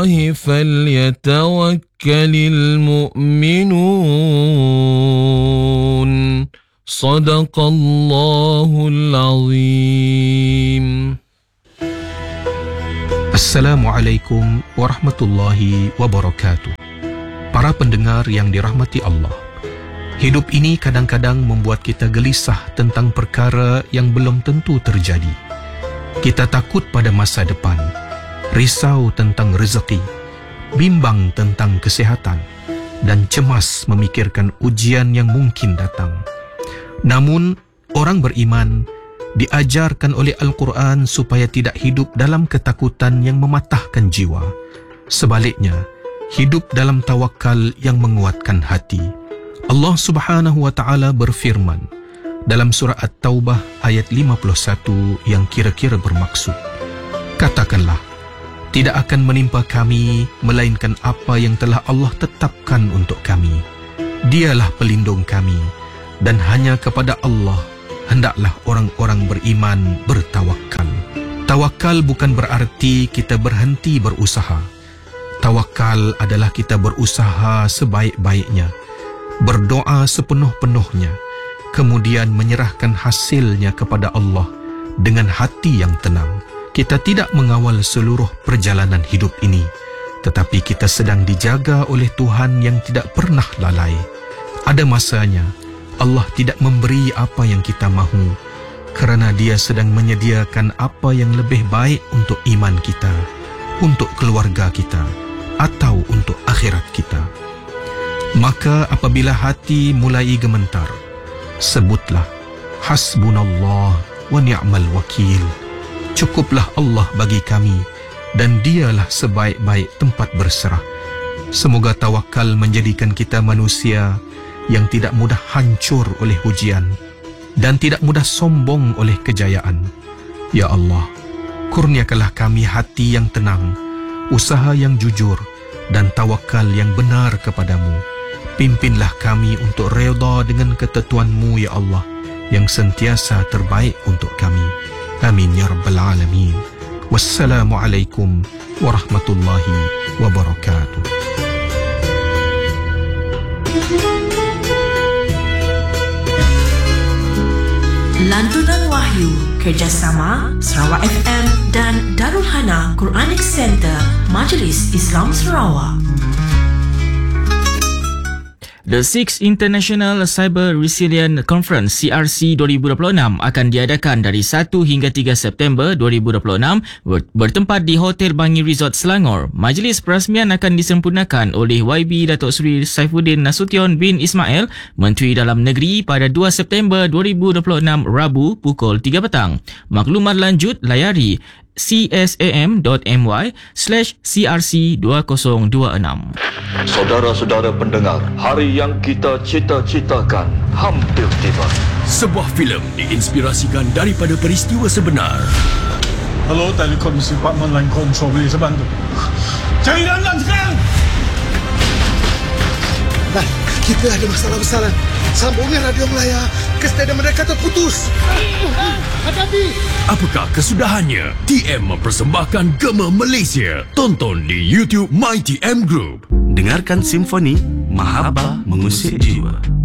فليتوكل المؤمنون صدق الله العظيم. Assalamualaikum warahmatullahi wabarakatuh. Para pendengar yang dirahmati Allah, hidup ini kadang-kadang membuat kita gelisah tentang perkara yang belum tentu terjadi. Kita takut pada masa depan, risau tentang rezeki, bimbang tentang kesihatan, dan cemas memikirkan ujian yang mungkin datang. Namun, orang beriman diajarkan oleh Al-Quran supaya tidak hidup dalam ketakutan yang mematahkan jiwa. Sebaliknya, hidup dalam tawakal yang menguatkan hati. Allah Subhanahu wa Ta'ala berfirman dalam surah At-Taubah ayat 51 yang kira-kira bermaksud, katakanlah, tidak akan menimpa kami melainkan apa yang telah Allah tetapkan untuk kami. Dialah pelindung kami, dan hanya kepada Allah hendaklah orang-orang beriman bertawakal. Tawakal bukan berarti kita berhenti berusaha. Tawakal adalah kita berusaha sebaik-baiknya, berdoa sepenuh-penuhnya, kemudian menyerahkan hasilnya kepada Allah dengan hati yang tenang. Kita tidak mengawal seluruh perjalanan hidup ini, tetapi kita sedang dijaga oleh Tuhan yang tidak pernah lalai. Ada masanya Allah tidak memberi apa yang kita mahu, kerana Dia sedang menyediakan apa yang lebih baik untuk iman kita, untuk keluarga kita, atau untuk akhirat kita. Maka apabila hati mulai gemetar, sebutlah hasbunallah wa ni'mal wakil. Cukuplah Allah bagi kami, dan Dialah sebaik-baik tempat berserah. Semoga tawakal menjadikan kita manusia yang tidak mudah hancur oleh ujian dan tidak mudah sombong oleh kejayaan. Ya Allah, kurniakanlah kami hati yang tenang, usaha yang jujur, dan tawakal yang benar kepadamu. Pimpinlah kami untuk redha dengan ketentuan-Mu, ya Allah, yang sentiasa terbaik untuk kami. Amin ya rabbal alamin. Wassalamualaikum warahmatullahi wabarakatuh. Lantunan Wahyu kerjasama Sarawak FM dan Darul Hana Quranic Center Majlis Islam Sarawak. The 6th International Cyber Resilient Conference CRC 2026 akan diadakan dari 1 hingga 3 September 2026 bertempat di Hotel Bangi Resort Selangor. Majlis perasmian akan disempurnakan oleh YB Datuk Seri Saifuddin Nasution bin Ismail, Menteri Dalam Negeri, pada 2 September 2026 Rabu pukul 3 petang. Maklumat lanjut layari csam.my/crc2026. Saudara-saudara pendengar, hari yang kita cita-citakan hampir tiba. Sebuah filem diinspirasikan daripada peristiwa sebenar. Hello, Telekom Department Line Control, boleh saya bantu? Cari dalam sekarang! Nah, kita ada masalah besar. Sambungan radio Melaya ke stadium mereka terputus. Hati-hati! Apakah kesudahannya? TM mempersembahkan Gema Malaysia. Tonton di YouTube My TM Group. Dengarkan simfoni Mahabbah Mengusik Jiwa.